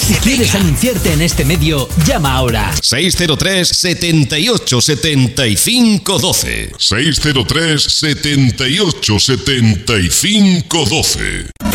Si quieres anunciarte en este medio, llama ahora. 603 78 75 12. 603 78 75 12.